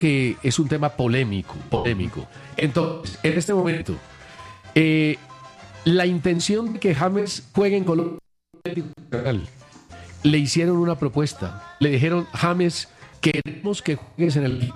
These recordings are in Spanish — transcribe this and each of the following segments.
que es un tema polémico. Entonces, en este momento, la intención de que James juegue en Colombia, le hicieron una propuesta. Le dijeron: James, queremos que juegues en el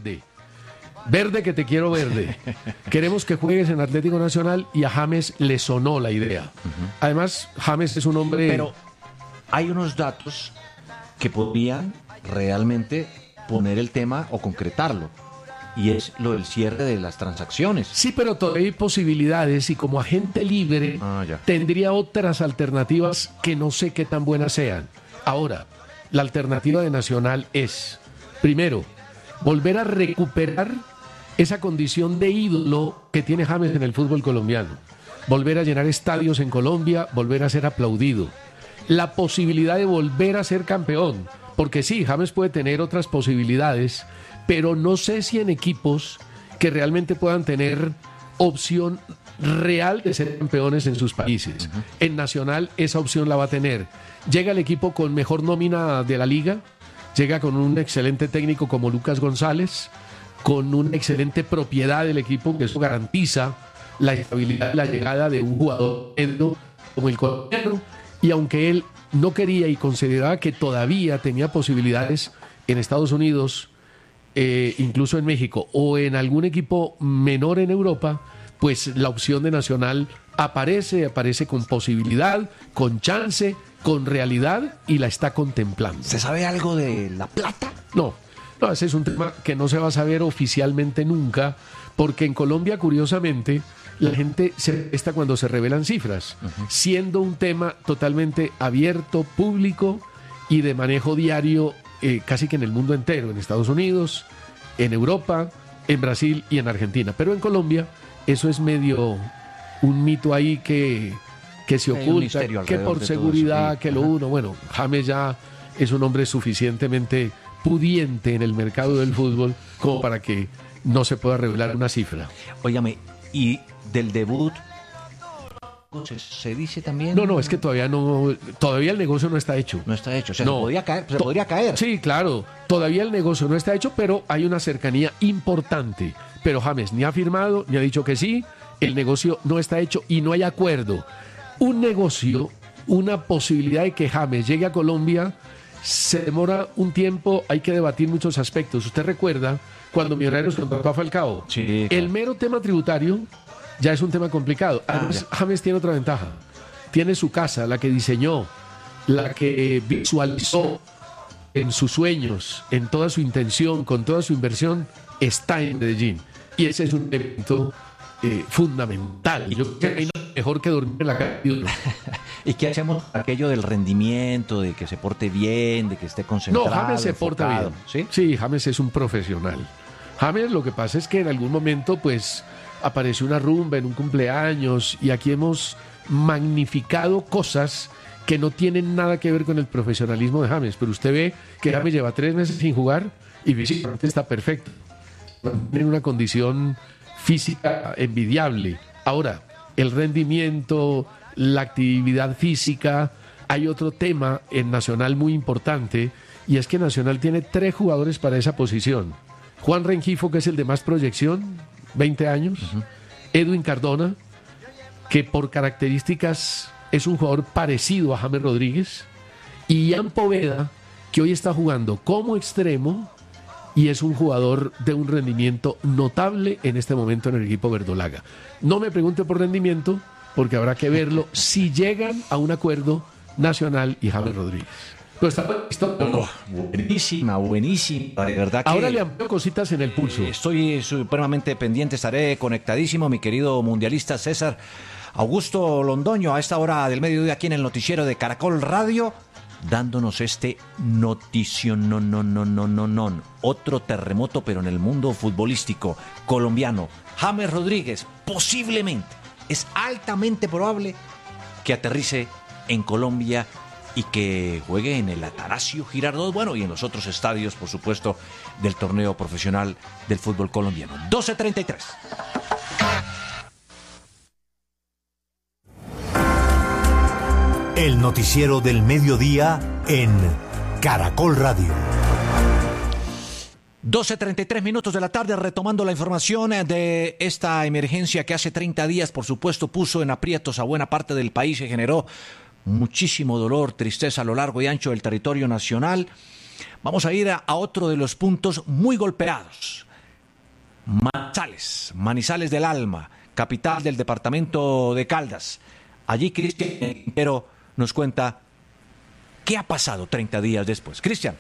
verde, que te quiero verde. Queremos que juegues en Atlético Nacional, y a James le sonó la idea. Además, James es un hombre... Pero hay unos datos que podrían realmente poner el tema o concretarlo, y es lo del cierre de las transacciones. Sí, pero todavía hay posibilidades, y como agente libre tendría otras alternativas que no sé qué tan buenas sean. Ahora, la alternativa de Nacional es, primero, volver a recuperar esa condición de ídolo que tiene James en el fútbol colombiano. Volver a llenar estadios en Colombia, volver a ser aplaudido. La posibilidad de volver a ser campeón, porque sí, James puede tener otras posibilidades, pero no sé si en equipos que realmente puedan tener opción real de ser campeones en sus países. En Nacional esa opción la va a tener. Llega el equipo con mejor nómina de la liga, llega con un excelente técnico como Lucas González, con una excelente propiedad del equipo, que eso garantiza la estabilidad de la llegada de un jugador como el colombiano. Y aunque él no quería y consideraba que todavía tenía posibilidades en Estados Unidos, incluso en México o en algún equipo menor en Europa, pues la opción de Nacional aparece con posibilidad, con chance, con realidad, y la está contemplando. ¿Se sabe algo de La Plata? No, ese es un tema que no se va a saber oficialmente nunca, porque en Colombia, curiosamente, la gente se presta cuando se revelan cifras, siendo un tema totalmente abierto, público y de manejo diario, casi que en el mundo entero, en Estados Unidos, en Europa, en Brasil y en Argentina. Pero en Colombia eso es medio un mito ahí que se oculta, que por seguridad, que lo uno... Bueno, James ya es un hombre suficientemente pudiente en el mercado del fútbol como para que no se pueda revelar una cifra. Óigame, ¿y del debut se dice también? No, es que todavía el negocio no está hecho. No está hecho, se podría caer. Sí, claro, todavía el negocio no está hecho, pero hay una cercanía importante. Pero James ni ha firmado, ni ha dicho que sí, el negocio no está hecho y no hay acuerdo. Un negocio, una posibilidad de que James llegue a Colombia, se demora un tiempo, hay que debatir muchos aspectos. ¿Usted recuerda cuando Millonarios contrató a Falcao? Sí, claro. El mero tema tributario ya es un tema complicado. Además, James tiene otra ventaja. Tiene su casa, la que diseñó, la que visualizó en sus sueños, en toda su intención, con toda su inversión, está en Medellín. Y ese es un evento fundamental. Yo creo que hay nada mejor que dormir en la calle. ¿Y qué hacemos aquello del rendimiento, de que se porte bien, de que esté concentrado? No, James se porta bien. ¿Sí? Sí, James es un profesional. James, lo que pasa es que en algún momento, pues, apareció una rumba en un cumpleaños, y aquí hemos magnificado cosas que no tienen nada que ver con el profesionalismo de James. Pero usted ve que James lleva 3 meses sin jugar y físicamente está perfecto. Tiene una condición física envidiable. Ahora, el rendimiento, la actividad física. Hay otro tema en Nacional muy importante, y es que Nacional tiene 3 jugadores para esa posición. Juan Rengifo, que es el de más proyección, 20 años. Edwin Cardona, que por características es un jugador parecido a James Rodríguez. Y Ian Poveda, que hoy está jugando como extremo y es un jugador de un rendimiento notable en este momento en el equipo verdolaga. No me pregunte por rendimiento, porque habrá que verlo si llegan a un acuerdo Nacional y James Rodríguez. Pero está listo. Buenísima. De verdad que ahora le amplio cositas en el pulso. Estoy supremamente pendiente, estaré conectadísimo, mi querido mundialista César Augusto Londoño, a esta hora del mediodía aquí en el noticiero de Caracol Radio, dándonos este noticio. Otro terremoto, pero en el mundo futbolístico colombiano. James Rodríguez posiblemente, es altamente probable que aterrice en Colombia y que juegue en el Atanasio Girardot, bueno, y en los otros estadios, por supuesto, del torneo profesional del fútbol colombiano. 12:33. El noticiero del mediodía en Caracol Radio. 12:33 de la tarde, retomando la información de esta emergencia que hace 30 días, por supuesto, puso en aprietos a buena parte del país y generó muchísimo dolor, tristeza a lo largo y ancho del territorio nacional. Vamos a ir a otro de los puntos muy golpeados. Manizales del Alma, capital del departamento de Caldas. Allí Cristian Quintero nos cuenta qué ha pasado 30 días después. Cristian.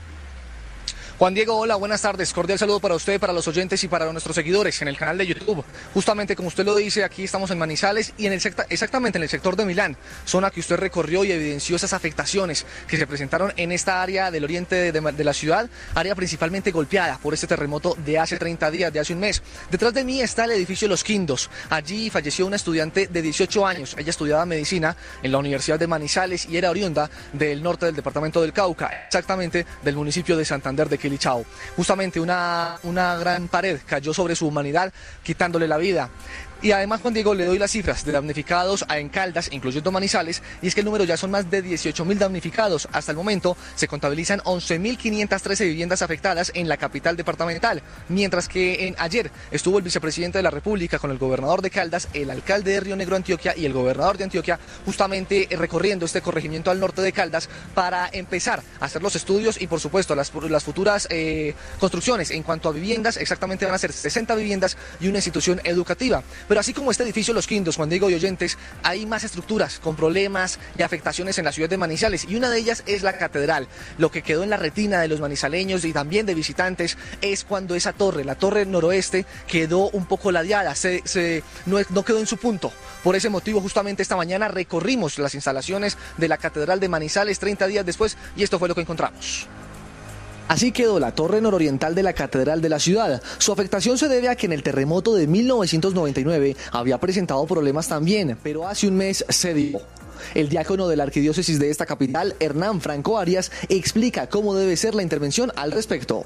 Juan Diego, hola, buenas tardes. Cordial saludo para usted, para los oyentes y para nuestros seguidores en el canal de YouTube. Justamente como usted lo dice, aquí estamos en Manizales y exactamente en el sector de Milán, zona que usted recorrió y evidenció esas afectaciones que se presentaron en esta área del oriente de la ciudad, área principalmente golpeada por este terremoto de hace 30 días, de hace un mes. Detrás de mí está el edificio Los Quindos. Allí falleció una estudiante de 18 años. Ella estudiaba medicina en la Universidad de Manizales y era oriunda del norte del departamento del Cauca, exactamente del municipio de Santander de Quilichao. Justamente una gran pared cayó sobre su humanidad, quitándole la vida. Y además, Juan Diego, le doy las cifras de damnificados en Caldas, incluyendo Manizales, y es que el número ya son más de 18.000 damnificados. Hasta el momento se contabilizan 11.513 viviendas afectadas en la capital departamental, mientras que ayer estuvo el vicepresidente de la República con el gobernador de Caldas, el alcalde de Río Negro, Antioquia, y el gobernador de Antioquia, justamente recorriendo este corregimiento al norte de Caldas para empezar a hacer los estudios y, por supuesto, las futuras construcciones en cuanto a viviendas. Exactamente van a ser 60 viviendas y una institución educativa. Pero así como este edificio Los Quindos, Juan Diego y oyentes, hay más estructuras con problemas y afectaciones en la ciudad de Manizales, y una de ellas es la catedral. Lo que quedó en la retina de los manizaleños y también de visitantes es cuando esa torre, la torre noroeste, quedó un poco ladeada, no quedó en su punto. Por ese motivo, justamente esta mañana recorrimos las instalaciones de la catedral de Manizales 30 días después, y esto fue lo que encontramos. Así quedó la torre nororiental de la catedral de la ciudad. Su afectación se debe a que en el terremoto de 1999 había presentado problemas también, pero hace un mes se dio. El diácono de la arquidiócesis de esta capital, Hernán Franco Arias, explica cómo debe ser la intervención al respecto.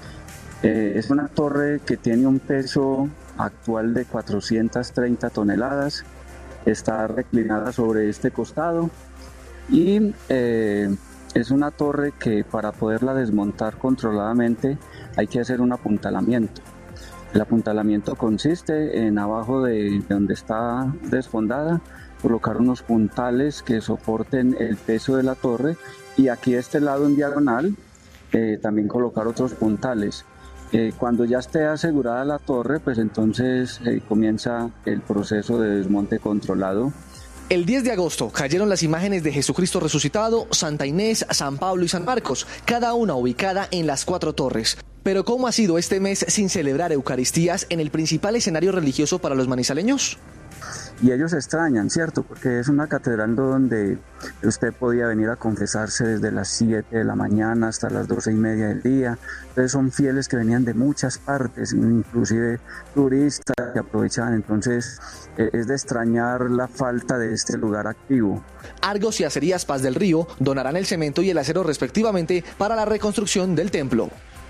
Es una torre que tiene un peso actual de 430 toneladas, está reclinada sobre este costado y es una torre que para poderla desmontar controladamente hay que hacer un apuntalamiento. El apuntalamiento consiste en abajo de donde está desfondada colocar unos puntales que soporten el peso de la torre, y aquí de este lado en diagonal también colocar otros puntales. Cuando ya esté asegurada la torre, pues entonces comienza el proceso de desmonte controlado. El 10 de agosto cayeron las imágenes de Jesucristo resucitado, Santa Inés, San Pablo y San Marcos, cada una ubicada en las 4 torres. Pero ¿cómo ha sido este mes sin celebrar Eucaristías en el principal escenario religioso para los manizaleños? Y ellos extrañan, ¿cierto? Porque es una catedral donde usted podía venir a confesarse desde las 7 de la mañana hasta las 12:30 del día. Entonces son fieles que venían de muchas partes, inclusive turistas que aprovechaban. Entonces es de extrañar la falta de este lugar activo. Argos y Acerías Paz del Río donarán el cemento y el acero respectivamente para la reconstrucción del templo.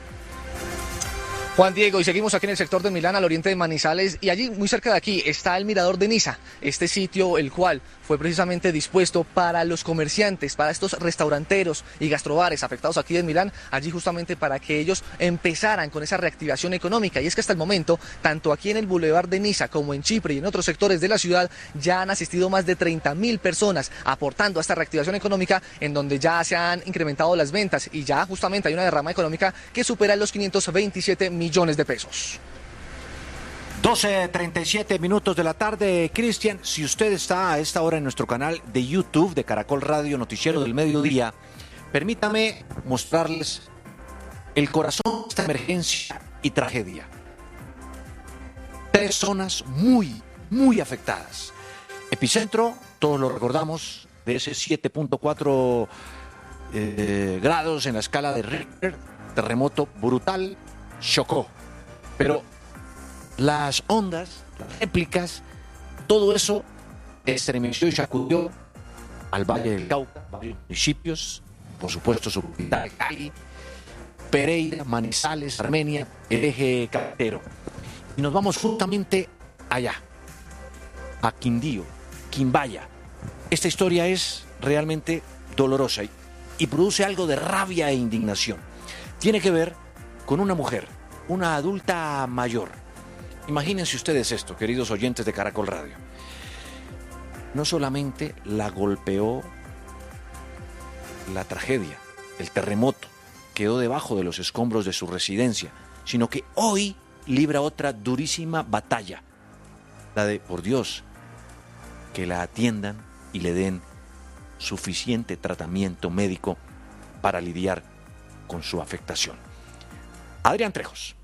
Juan Diego, y seguimos aquí en el sector de Milán, al oriente de Manizales, y allí, muy cerca de aquí, está el Mirador de Niza, este sitio el cual fue precisamente dispuesto para los comerciantes, para estos restauranteros y gastrobares afectados aquí en Milán, allí justamente para que ellos empezaran con esa reactivación económica. Y es que hasta el momento, tanto aquí en el Boulevard de Niza como en Chipre y en otros sectores de la ciudad, ya han asistido más de 30.000 personas aportando a esta reactivación económica, en donde ya se han incrementado las ventas y ya justamente hay una derrama económica que supera los 527 millones de pesos. 12:37 de la tarde, Cristian. Si usted está a esta hora en nuestro canal de YouTube de Caracol Radio Noticiero del Mediodía, permítame mostrarles el corazón de esta emergencia y tragedia. 3 zonas muy afectadas. Epicentro, todos lo recordamos, de ese 7.4 grados en la escala de Richter, terremoto brutal, chocó. Pero las ondas, las réplicas, todo eso estremeció y sacudió al Valle del Cauca, varios municipios, por supuesto su capital Cali, Pereira, Manizales, Armenia, el eje cafetero. Y nos vamos justamente allá, a Quindío, Quimbaya. Esta historia es realmente dolorosa y produce algo de rabia e indignación. Tiene que ver con una mujer, una adulta mayor. Imagínense ustedes esto, queridos oyentes de Caracol Radio. No solamente la golpeó la tragedia, el terremoto, quedó debajo de los escombros de su residencia, sino que hoy libra otra durísima batalla, la de, por Dios, que la atiendan y le den suficiente tratamiento médico para lidiar con su afectación. Adrián Trejos.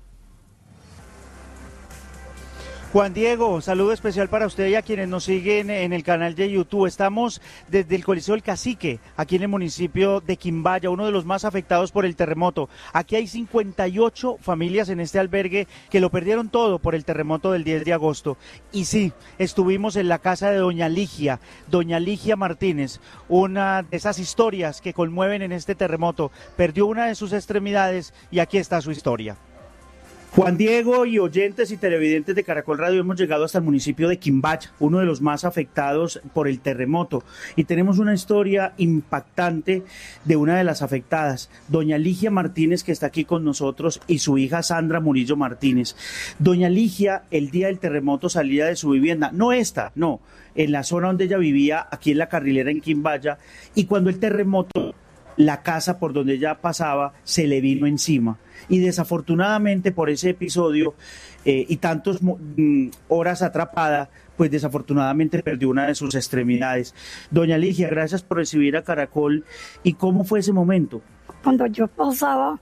Juan Diego, saludo especial para usted y a quienes nos siguen en el canal de YouTube. Estamos desde el Coliseo del Cacique, aquí en el municipio de Quimbaya, uno de los más afectados por el terremoto. Aquí hay 58 familias en este albergue que lo perdieron todo por el terremoto del 10 de agosto. Y sí, estuvimos en la casa de doña Ligia Martínez, una de esas historias que conmueven en este terremoto. Perdió una de sus extremidades y aquí está su historia. Juan Diego y oyentes y televidentes de Caracol Radio, hemos llegado hasta el municipio de Quimbaya, uno de los más afectados por el terremoto, y tenemos una historia impactante de una de las afectadas, doña Ligia Martínez, que está aquí con nosotros, y su hija Sandra Murillo Martínez. Doña Ligia, el día del terremoto salía de su vivienda, en la zona donde ella vivía, aquí en la Carrilera en Quimbaya, y cuando el terremoto, la casa por donde ella pasaba se le vino encima. Y desafortunadamente por ese episodio y tantas horas atrapada, pues desafortunadamente perdió una de sus extremidades. Doña Ligia, gracias por recibir a Caracol. ¿Y cómo fue ese momento? Cuando yo pasaba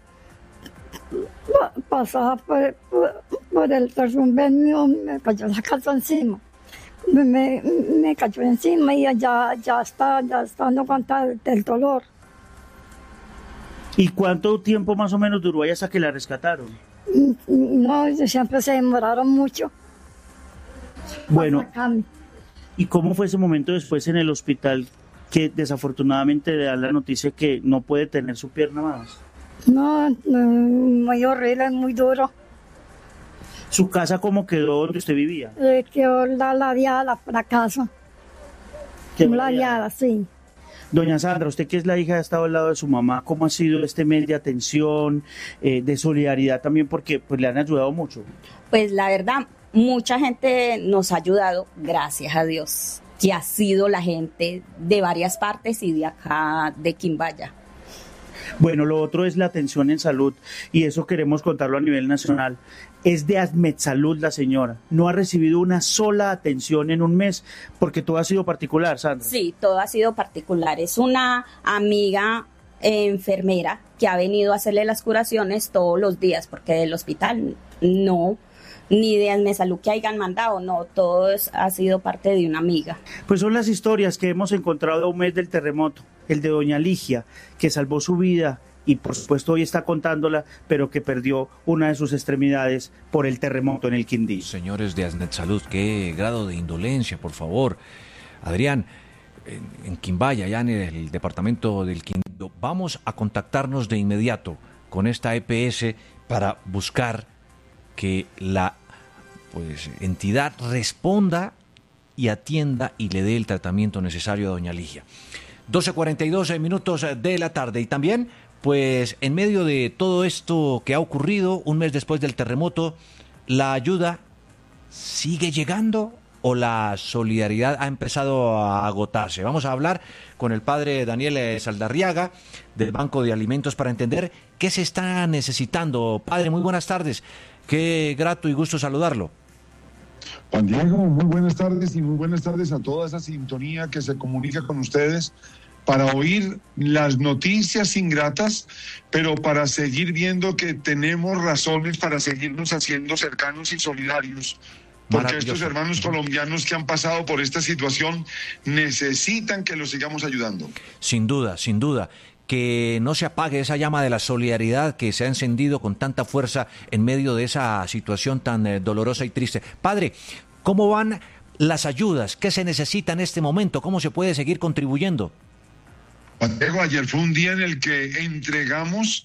por el derrumbe mío, me cayó la casa encima. Me cayó encima y ya está dando cuenta del dolor. ¿Y cuánto tiempo más o menos duró ahí hasta que la rescataron? No, siempre se demoraron mucho. Bueno, ¿y cómo fue ese momento después en el hospital que desafortunadamente le dan la noticia que no puede tener su pierna más? No, muy horrible, muy duro. ¿Su casa cómo quedó donde usted vivía? Quedó ladeada la casa. Ladeada, sí. Doña Sandra, usted que es la hija, ha estado al lado de su mamá, ¿cómo ha sido este mes de atención, de solidaridad también? Porque pues le han ayudado mucho. Pues la verdad, mucha gente nos ha ayudado, gracias a Dios, que ha sido la gente de varias partes y de acá de Quimbaya. Bueno, lo otro es la atención en salud, y eso queremos contarlo a nivel nacional. Es de Asmedsalud la señora. No ha recibido una sola atención en un mes, porque todo ha sido particular, Sandra. Sí, todo ha sido particular. Es una amiga enfermera que ha venido a hacerle las curaciones todos los días, porque del hospital no, ni de Asmedsalud que hayan mandado, no, todo ha sido parte de una amiga. Pues son las historias que hemos encontrado a un mes del terremoto. El de doña Ligia, que salvó su vida y por supuesto hoy está contándola, pero que perdió una de sus extremidades por el terremoto en el Quindío. Señores de Asmedsalud, qué grado de indolencia, por favor. Adrián, en Quimbaya, ya en el departamento del Quindío, vamos a contactarnos de inmediato con esta EPS para buscar que la entidad responda y atienda y le dé el tratamiento necesario a doña Ligia. 12:42 minutos de la tarde. Y también, pues, en medio de todo esto que ha ocurrido, un mes después del terremoto, ¿la ayuda sigue llegando o la solidaridad ha empezado a agotarse? Vamos a hablar con el padre Daniel Saldarriaga, del Banco de Alimentos, para entender qué se está necesitando. Padre, muy buenas tardes. Qué grato y gusto saludarlo. Juan Diego, muy buenas tardes y muy buenas tardes a toda esa sintonía que se comunica con ustedes para oír las noticias ingratas, pero para seguir viendo que tenemos razones para seguirnos haciendo cercanos y solidarios. Porque estos hermanos colombianos que han pasado por esta situación necesitan que los sigamos ayudando. Sin duda, sin duda. Que no se apague esa llama de la solidaridad que se ha encendido con tanta fuerza en medio de esa situación tan dolorosa y triste. Padre, ¿cómo van las ayudas? ¿Qué se necesita en este momento? ¿Cómo se puede seguir contribuyendo? Juan Diego, ayer fue un día en el que entregamos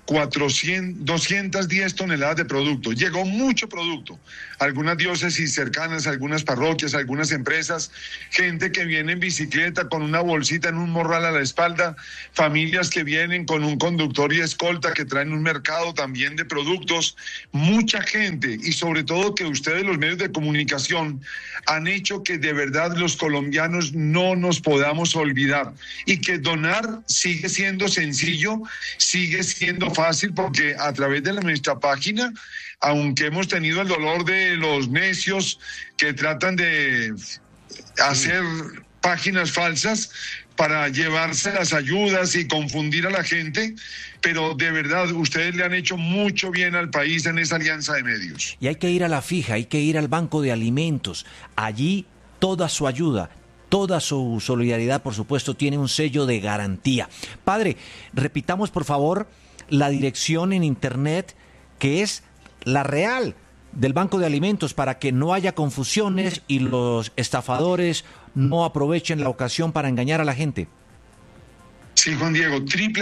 210 toneladas de producto. Llegó mucho producto. Algunas diócesis cercanas, algunas parroquias, algunas empresas, gente que viene en bicicleta con una bolsita en un morral a la espalda, familias que vienen con un conductor y escolta que traen un mercado también de productos. Mucha gente, y sobre todo que ustedes, los medios de comunicación, han hecho que de verdad los colombianos no nos podamos olvidar y que donar sigue siendo sencillo, sigue siendo fácil, porque a través de nuestra página, aunque hemos tenido el dolor de los necios que tratan de hacer páginas falsas para llevarse las ayudas y confundir a la gente, pero de verdad ustedes le han hecho mucho bien al país en esa alianza de medios. Y hay que ir a la fija, hay que ir al Banco de Alimentos. Allí toda su ayuda, toda su solidaridad, por supuesto, tiene un sello de garantía. Padre, repitamos por favor la dirección en internet, que es la real del Banco de Alimentos, para que no haya confusiones y los estafadores no aprovechen la ocasión para engañar a la gente. Sí, Juan Diego,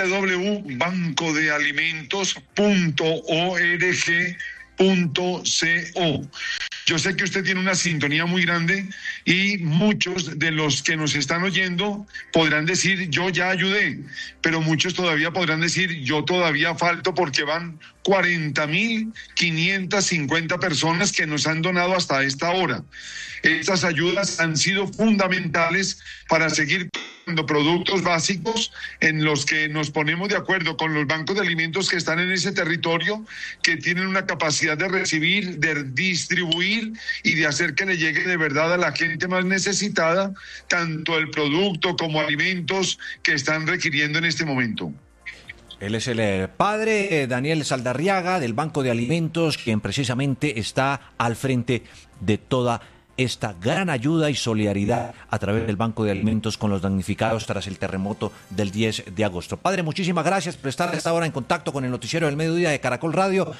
www.bancodealimentos.org.co. Yo sé que usted tiene una sintonía muy grande y muchos de los que nos están oyendo podrán decir yo ya ayudé, pero muchos todavía podrán decir yo todavía falto, porque van 40.550 personas que nos han donado hasta esta hora. Estas ayudas han sido fundamentales para seguir dando productos básicos en los que nos ponemos de acuerdo con los bancos de alimentos que están en ese territorio, que tienen una capacidad de recibir, de distribuir y de hacer que le llegue de verdad a la gente más necesitada tanto el producto como alimentos que están requiriendo en este momento. Él es el padre Daniel Saldarriaga del Banco de Alimentos, quien precisamente está al frente de toda esta gran ayuda y solidaridad a través del Banco de Alimentos con los damnificados tras el terremoto del 10 de agosto. Padre, muchísimas gracias por estar a esta hora en contacto con el noticiero del mediodía de Caracol Radio,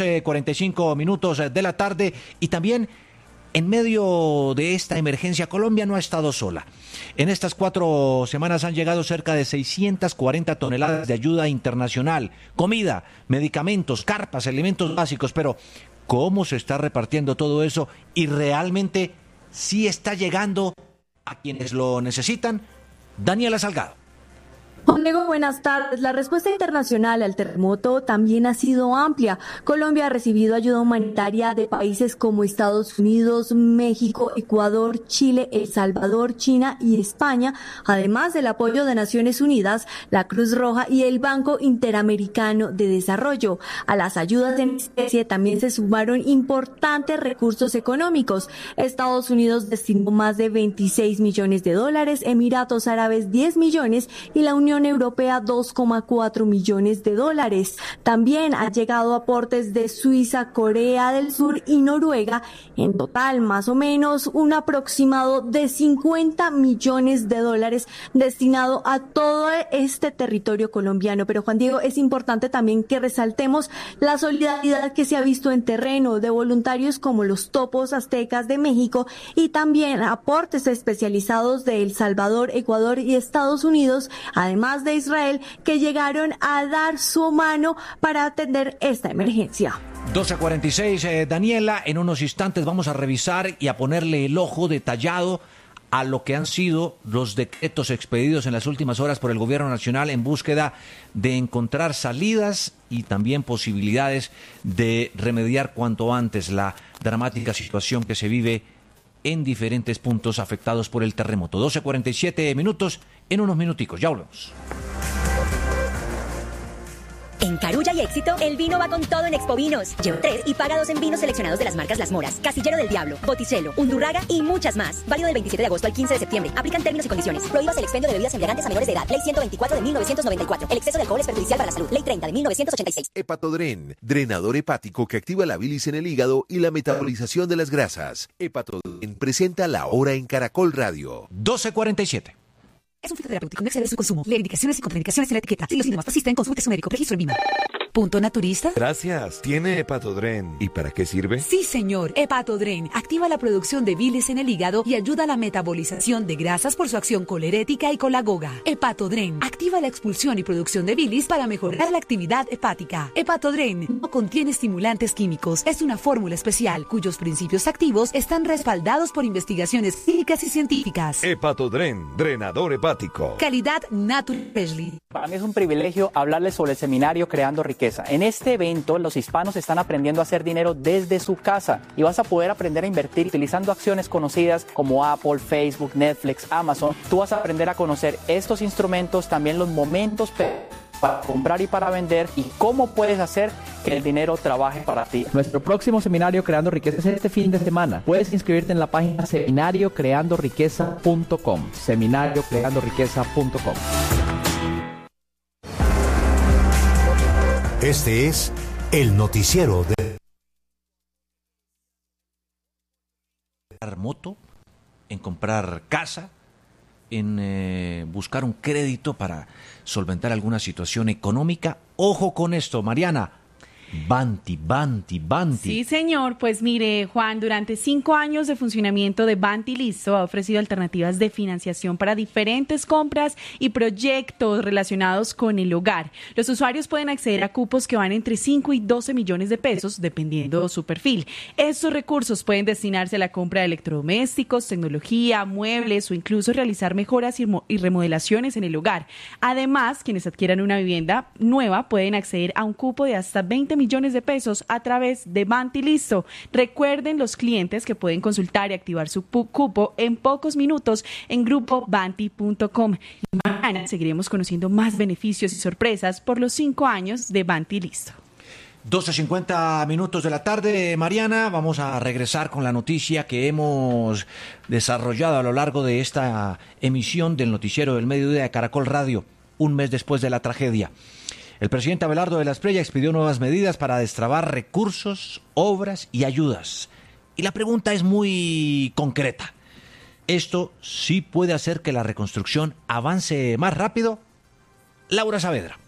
12:45 de la tarde, y también en medio de esta emergencia, Colombia no ha estado sola. En estas 4 semanas han llegado cerca de 640 toneladas de ayuda internacional, comida, medicamentos, carpas, alimentos básicos, pero ¿cómo se está repartiendo todo eso? ¿Y realmente sí está llegando a quienes lo necesitan? Daniela Salgado. Juan Diego, buenas tardes. La respuesta internacional al terremoto también ha sido amplia. Colombia ha recibido ayuda humanitaria de países como Estados Unidos, México, Ecuador, Chile, El Salvador, China y España, además del apoyo de Naciones Unidas, la Cruz Roja y el Banco Interamericano de Desarrollo. A las ayudas en especie también se sumaron importantes recursos económicos. Estados Unidos destinó más de $26 millones, Emiratos Árabes 10 millones y la Unión Europea $2,4 millones. También han llegado aportes de Suiza, Corea del Sur y Noruega. En total, más o menos un aproximado de $50 millones destinado a todo este territorio colombiano. Pero Juan Diego, es importante también que resaltemos la solidaridad que se ha visto en terreno de voluntarios como los Topos Aztecas de México y también aportes especializados de El Salvador, Ecuador y Estados Unidos, además de Israel, que llegaron a dar su mano para atender esta emergencia. 12:46, Daniela, en unos instantes vamos a revisar y a ponerle el ojo detallado a lo que han sido los decretos expedidos en las últimas horas por el Gobierno Nacional en búsqueda de encontrar salidas y también posibilidades de remediar cuanto antes la dramática situación que se vive en diferentes puntos afectados por el terremoto. 12:47, en unos minuticos, ya volvemos. En Carulla y Éxito, el vino va con todo en Expo Vinos. Lleva 3 y paga 2 en vinos seleccionados de las marcas Las Moras, Casillero del Diablo, Botticello, Undurraga y muchas más. Válido del 27 de agosto al 15 de septiembre. Aplican términos y condiciones. Prohíbas el expendio de bebidas embriagantes a menores de edad. Ley 124 de 1994. El exceso de alcohol es perjudicial para la salud. Ley 30 de 1986. Hepatodren, drenador hepático que activa la bilis en el hígado y la metabolización de las grasas. Hepatodren presenta La Hora en Caracol Radio. 12:47. Es un fitoterapéutico, no excede su consumo. Lee indicaciones y contraindicaciones en la etiqueta. Si los síntomas persisten, consulte a su médico. Registro en VIMA. ¿Punto naturista? Gracias. ¿Tiene Hepatodren? ¿Y para qué sirve? Sí, señor. Hepatodren activa la producción de bilis en el hígado y ayuda a la metabolización de grasas por su acción colerética y colagoga. Hepatodren activa la expulsión y producción de bilis para mejorar la actividad hepática. Hepatodren no contiene estimulantes químicos. Es una fórmula especial cuyos principios activos están respaldados por investigaciones clínicas y científicas. Hepatodren, drenador hepático. Calidad Natural Freshly. Para mí es un privilegio hablarles sobre el seminario Creando Riqueza. En este evento, los hispanos están aprendiendo a hacer dinero desde su casa y vas a poder aprender a invertir utilizando acciones conocidas como Apple, Facebook, Netflix, Amazon. Tú vas a aprender a conocer estos instrumentos, también los momentos para comprar y para vender y cómo puedes hacer que el dinero trabaje para ti. Nuestro próximo seminario Creando Riqueza es este fin de semana. Puedes inscribirte en la página seminariocreandoriqueza.com. seminariocreandoriqueza.com. Este es el noticiero de moto, en comprar casa, en buscar un crédito para solventar alguna situación económica. Ojo con esto, Mariana. Banti. Sí, señor. Pues mire, Juan, durante 5 años de funcionamiento de Banti Listo ha ofrecido alternativas de financiación para diferentes compras y proyectos relacionados con el hogar. Los usuarios pueden acceder a cupos que van entre 5 y 12 millones de pesos, dependiendo de su perfil. Estos recursos pueden destinarse a la compra de electrodomésticos, tecnología, muebles o incluso realizar mejoras y remodelaciones en el hogar. Además, quienes adquieran una vivienda nueva pueden acceder a un cupo de hasta 20 millones de pesos a través de Banti Listo. Recuerden los clientes que pueden consultar y activar su cupo en pocos minutos en grupobanti.com. Y mañana seguiremos conociendo más beneficios y sorpresas por los 5 años de Banti Listo. 12:50 minutos de la tarde, Mariana. Vamos a regresar con la noticia que hemos desarrollado a lo largo de esta emisión del noticiero del mediodía de Caracol Radio, un mes después de la tragedia. El presidente Abelardo de la Espriella expidió nuevas medidas para destrabar recursos, obras y ayudas. Y la pregunta es muy concreta. ¿Esto sí puede hacer que la reconstrucción avance más rápido? Laura Saavedra.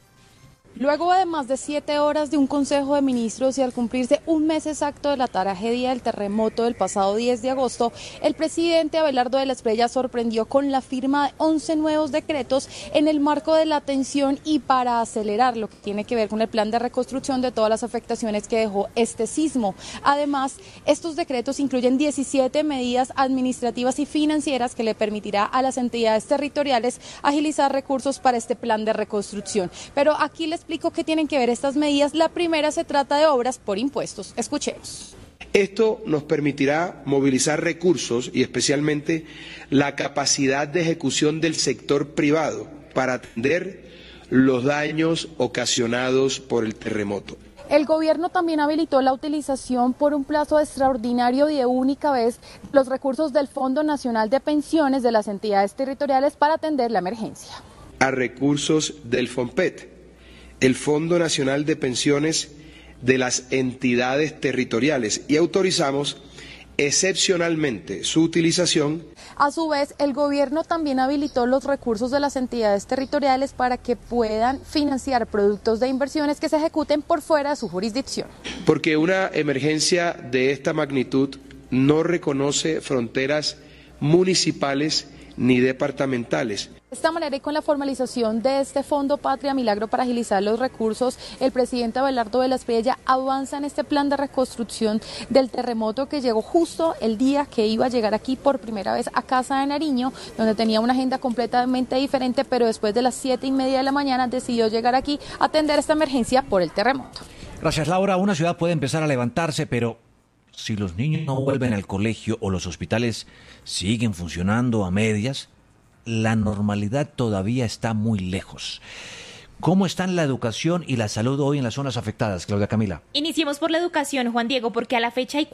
Luego de más de 7 horas de un Consejo de Ministros y al cumplirse un mes exacto de la tragedia del terremoto del pasado 10 de agosto, el presidente Abelardo de la Espriella sorprendió con la firma de 11 nuevos decretos en el marco de la atención y para acelerar lo que tiene que ver con el plan de reconstrucción de todas las afectaciones que dejó este sismo. Además, estos decretos incluyen 17 medidas administrativas y financieras que le permitirá a las entidades territoriales agilizar recursos para este plan de reconstrucción. Pero aquí les explico qué tienen que ver estas medidas. La primera se trata de obras por impuestos. Escuchemos. Esto nos permitirá movilizar recursos y especialmente la capacidad de ejecución del sector privado para atender los daños ocasionados por el terremoto. El gobierno también habilitó la utilización por un plazo extraordinario y de única vez los recursos del Fondo Nacional de Pensiones de las entidades territoriales para atender la emergencia. A recursos del FONPET, el Fondo Nacional de Pensiones de las entidades territoriales, y autorizamos excepcionalmente su utilización. A su vez, el gobierno también habilitó los recursos de las entidades territoriales para que puedan financiar productos de inversiones que se ejecuten por fuera de su jurisdicción. Porque una emergencia de esta magnitud no reconoce fronteras municipales ni departamentales. De esta manera y con la formalización de este Fondo Patria Milagro para agilizar los recursos, el presidente Abelardo de la Espriella avanza en este plan de reconstrucción del terremoto que llegó justo el día que iba a llegar aquí por primera vez a Casa de Nariño, donde tenía una agenda completamente diferente, pero después de las 7:30 de la mañana decidió llegar aquí a atender esta emergencia por el terremoto. Gracias, Laura. Una ciudad puede empezar a levantarse, pero si los niños no vuelven al colegio o los hospitales siguen funcionando a medias, la normalidad todavía está muy lejos. ¿Cómo están la educación y la salud hoy en las zonas afectadas, Claudia Camila? Iniciemos por la educación, Juan Diego, porque a la fecha hay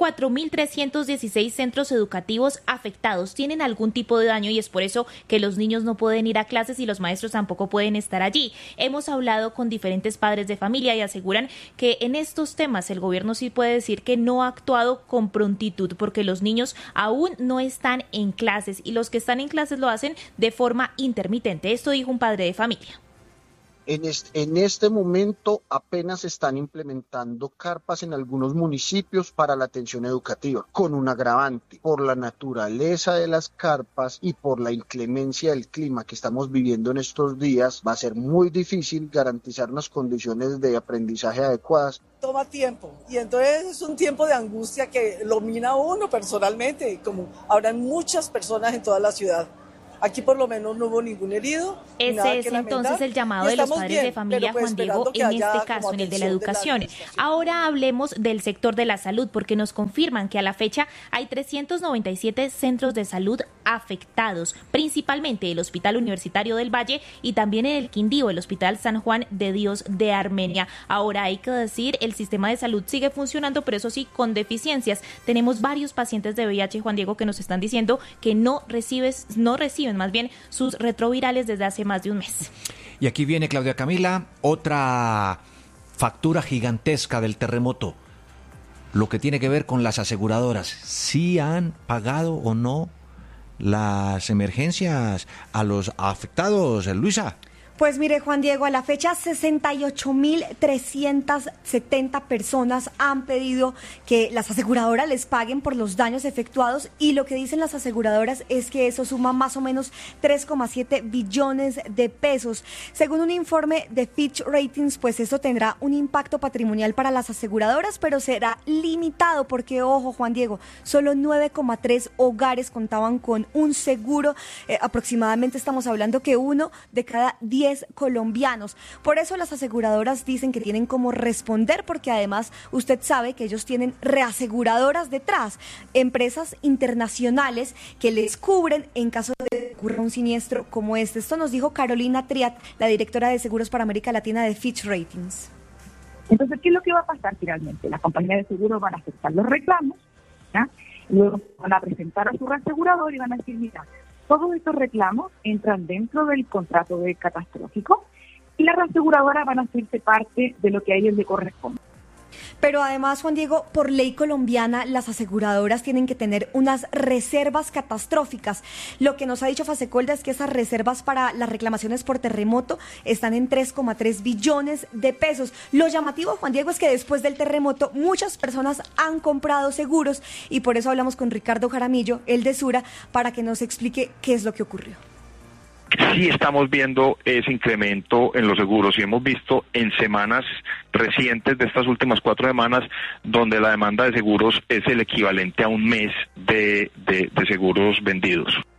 4.316 centros educativos afectados. Tienen algún tipo de daño y es por eso que los niños no pueden ir a clases y los maestros tampoco pueden estar allí. Hemos hablado con diferentes padres de familia y aseguran que en estos temas el gobierno sí puede decir que no ha actuado con prontitud porque los niños aún no están en clases y los que están en clases lo hacen de forma intermitente. Esto dijo un padre de familia. En este momento apenas se están implementando carpas en algunos municipios para la atención educativa, con un agravante. Por la naturaleza de las carpas y por la inclemencia del clima que estamos viviendo en estos días, va a ser muy difícil garantizar unas condiciones de aprendizaje adecuadas. Toma tiempo y entonces es un tiempo de angustia que lo mina a uno personalmente, como habrán muchas personas en toda la ciudad. Aquí por lo menos no hubo ningún herido. Ese es entonces el llamado de los padres de familia, Juan Diego, en este caso, en el de la educación. Ahora hablemos del sector de la salud, porque nos confirman que a la fecha hay 397 centros de salud afectados, principalmente el Hospital Universitario del Valle y también el Quindío, el Hospital San Juan de Dios de Armenia. Ahora hay que decir, el sistema de salud sigue funcionando, pero eso sí, con deficiencias. Tenemos varios pacientes de VIH, Juan Diego, que nos están diciendo que no reciben más bien sus retrovirales desde hace más de un mes. Y aquí viene Claudia Camila, otra factura gigantesca del terremoto, lo que tiene que ver con las aseguradoras. ¿Sí han pagado o no las emergencias a los afectados, Luisa? Pues mire, Juan Diego, a la fecha 68.370 personas han pedido que las aseguradoras les paguen por los daños efectuados, y lo que dicen las aseguradoras es que eso suma más o menos 3,7 billones de pesos. Según un informe de Fitch Ratings, pues eso tendrá un impacto patrimonial para las aseguradoras, pero será limitado porque, ojo, Juan Diego, solo 9,3 hogares contaban con un seguro. Aproximadamente estamos hablando que 1 de cada 10 colombianos. Por eso las aseguradoras dicen que tienen como responder, porque además usted sabe que ellos tienen reaseguradoras detrás, empresas internacionales que les cubren en caso de que ocurra un siniestro como este. Esto nos dijo Carolina Triat, la directora de Seguros para América Latina de Fitch Ratings. Entonces, ¿qué es lo que va a pasar finalmente? Las compañías de seguros van a aceptar los reclamos, ¿ya? Luego van a presentar a su reasegurador y van a decir, mira, todos estos reclamos entran dentro del contrato de catastrófico y la reaseguradora van a hacerse parte de lo que a ellos les corresponde. Pero además, Juan Diego, por ley colombiana, las aseguradoras tienen que tener unas reservas catastróficas. Lo que nos ha dicho Fasecolda es que esas reservas para las reclamaciones por terremoto están en 3,3 billones de pesos. Lo llamativo, Juan Diego, es que después del terremoto muchas personas han comprado seguros, y por eso hablamos con Ricardo Jaramillo, el de Sura, para que nos explique qué es lo que ocurrió. Sí estamos viendo ese incremento en los seguros y hemos visto en semanas recientes de estas últimas 4 semanas donde la demanda de seguros es el equivalente a un mes de seguros vendidos.